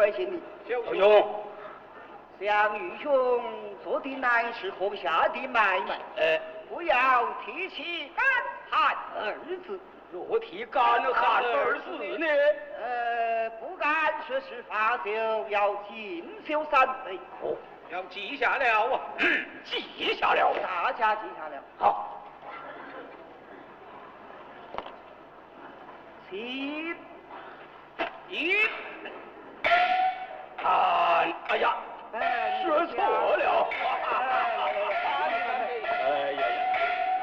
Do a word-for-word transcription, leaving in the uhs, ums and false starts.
在心里。 小兄， 向玉兄做的乃是河下的买卖， 呃， 不要提起干旱二字。 若提干旱二字呢？ 呃，不敢说是发酒，要禁酒三杯。 哦，要记下了啊，记下了， 大家记下了。 好。 请